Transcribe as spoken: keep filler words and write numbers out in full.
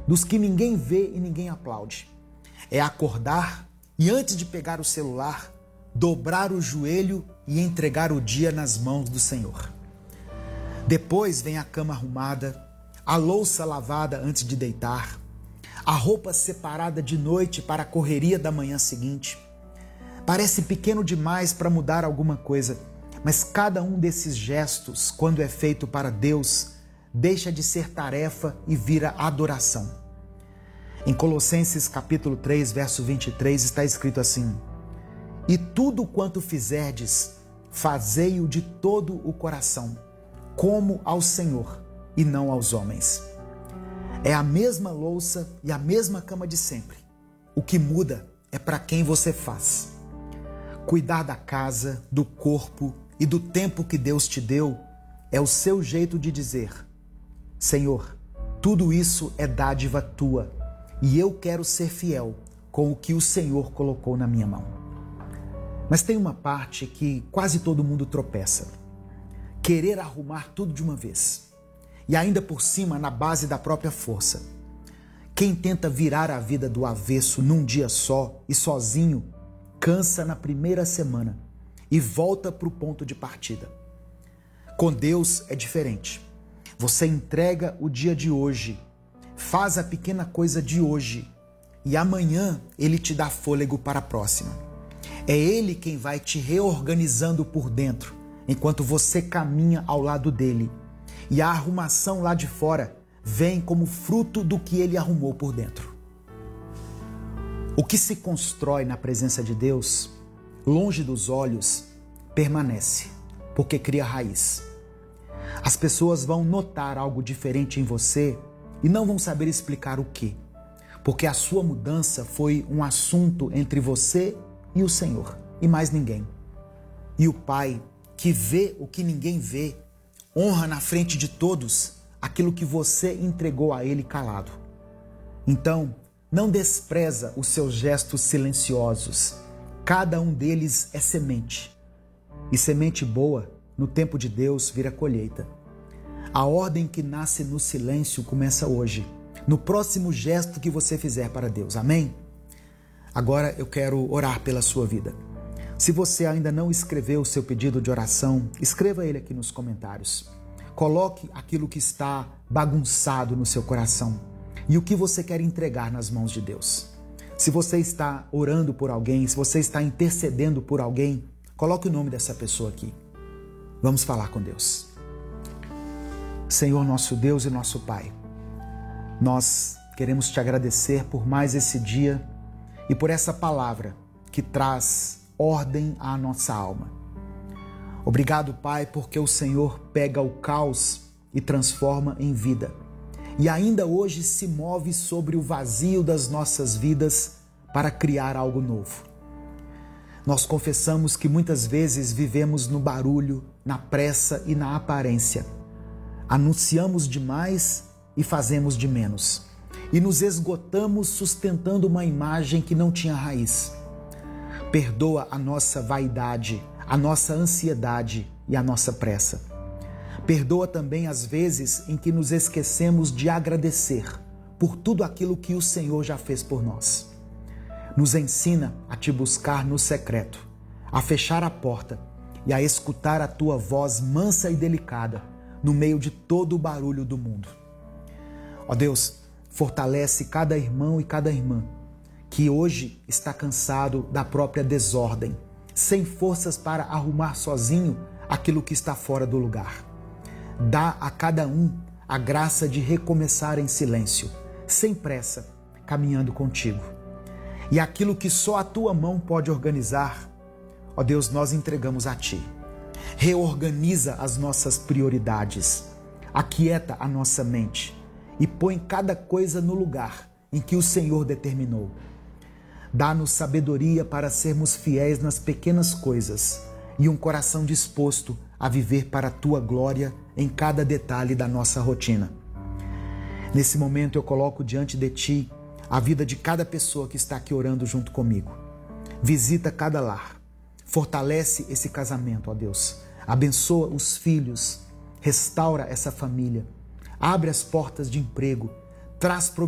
dos que ninguém vê e ninguém aplaude. É acordar e, antes de pegar o celular, dobrar o joelho e entregar o dia nas mãos do Senhor. Depois vem a cama arrumada, a louça lavada antes de deitar, a roupa separada de noite para a correria da manhã seguinte. Parece pequeno demais para mudar alguma coisa, mas cada um desses gestos, quando é feito para Deus, deixa de ser tarefa e vira adoração. Em Colossenses capítulo três, verso vinte e três, está escrito assim: e tudo quanto fizerdes, fazei-o de todo o coração, como ao Senhor e não aos homens. É a mesma louça e a mesma cama de sempre. O que muda é para quem você faz. Cuidar da casa, do corpo e do tempo que Deus te deu é o seu jeito de dizer: Senhor, tudo isso é dádiva tua e eu quero ser fiel com o que o Senhor colocou na minha mão. Mas tem uma parte que quase todo mundo tropeça: querer arrumar tudo de uma vez. E ainda por cima, na base da própria força. Quem tenta virar a vida do avesso num dia só e sozinho, cansa na primeira semana e volta para o ponto de partida. Com Deus é diferente. Você entrega o dia de hoje, faz a pequena coisa de hoje e amanhã Ele te dá fôlego para a próxima. É Ele quem vai te reorganizando por dentro, enquanto você caminha ao lado dele. E a arrumação lá de fora vem como fruto do que Ele arrumou por dentro. O que se constrói na presença de Deus, longe dos olhos, permanece, porque cria raiz. As pessoas vão notar algo diferente em você e não vão saber explicar o quê, porque a sua mudança foi um assunto entre você e o Senhor, e mais ninguém. E o Pai, que vê o que ninguém vê, honra na frente de todos aquilo que você entregou a Ele calado. Então, não despreza os seus gestos silenciosos. Cada um deles é semente. E semente boa, no tempo de Deus, vira colheita. A ordem que nasce no silêncio começa hoje, no próximo gesto que você fizer para Deus. Amém? Agora eu quero orar pela sua vida. Se você ainda não escreveu o seu pedido de oração, escreva ele aqui nos comentários. Coloque aquilo que está bagunçado no seu coração e o que você quer entregar nas mãos de Deus. Se você está orando por alguém, se você está intercedendo por alguém, coloque o nome dessa pessoa aqui. Vamos falar com Deus. Senhor, nosso Deus e nosso Pai, nós queremos te agradecer por mais esse dia e por essa palavra que traz ordem à nossa alma. Obrigado, Pai, porque o Senhor pega o caos e transforma em vida. E ainda hoje se move sobre o vazio das nossas vidas para criar algo novo. Nós confessamos que muitas vezes vivemos no barulho, na pressa e na aparência. Anunciamos demais e fazemos de menos. E nos esgotamos sustentando uma imagem que não tinha raiz. Perdoa a nossa vaidade, a nossa ansiedade e a nossa pressa. Perdoa também as vezes em que nos esquecemos de agradecer por tudo aquilo que o Senhor já fez por nós. Nos ensina a te buscar no secreto, a fechar a porta e a escutar a tua voz mansa e delicada no meio de todo o barulho do mundo. Ó Deus, fortalece cada irmão e cada irmã que hoje está cansado da própria desordem, sem forças para arrumar sozinho aquilo que está fora do lugar. Dá a cada um a graça de recomeçar em silêncio, sem pressa, caminhando contigo. E aquilo que só a tua mão pode organizar, ó Deus, nós entregamos a ti. Reorganiza as nossas prioridades, aquieta a nossa mente e põe cada coisa no lugar em que o Senhor determinou. Dá-nos sabedoria para sermos fiéis nas pequenas coisas e um coração disposto a viver para a tua glória em cada detalhe da nossa rotina. Nesse momento eu coloco diante de ti a vida de cada pessoa que está aqui orando junto comigo. Visita cada lar, fortalece esse casamento, ó Deus. Abençoa os filhos, restaura essa família, abre as portas de emprego, traz provisão.